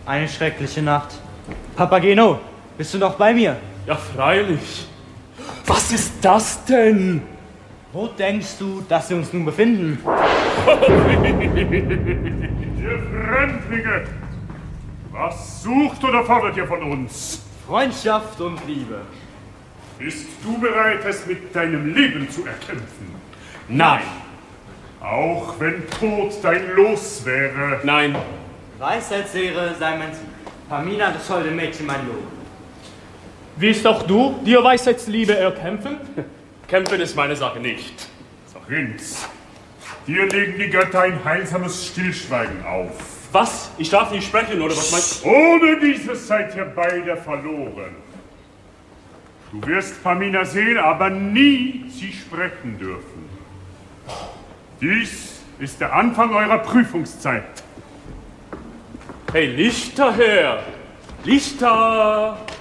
Eine schreckliche Nacht. Papageno, bist du noch bei mir? Ja, freilich. Was ist das denn? Wo denkst du, dass wir uns nun befinden? Ihr Fremdlinge! Was sucht oder fordert ihr von uns? Freundschaft und Liebe. Bist du bereit, es mit deinem Leben zu erkämpfen? Nein. Auch wenn Tod dein Los wäre? Nein. Weisheitslehre sei mein Ziel. Pamina, das holde Mädchen, mein Lob. Willst auch du dir Weisheitsliebe erkämpfen? Kämpfen ist meine Sache nicht. Prinz, dir legen die Götter ein heilsames Stillschweigen auf. Was? Ich darf nicht sprechen, oder was meinst du? Ohne dieses seid ihr beide verloren. Du wirst Pamina sehen, aber nie sie sprechen dürfen. Dies ist der Anfang eurer Prüfungszeit. Hey, Lichter her! Lichter!